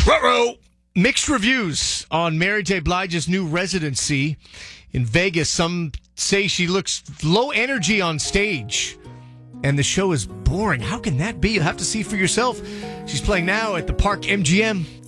Ruh-roh. Mixed reviews on Mary J. Blige's new residency in Vegas. Some say she looks low energy on stage, and the show is boring. How can that be? You'll have to see for yourself. She's playing now at the Park MGM